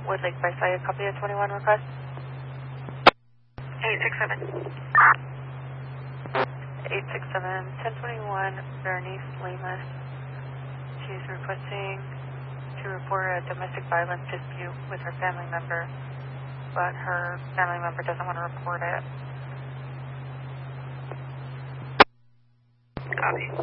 Woodlake by Saya, copy a 21 request. 867. 867-1021, Bernice Lemus. She's requesting to report a domestic violence dispute with her family member, but her family member doesn't want to report it. Copy.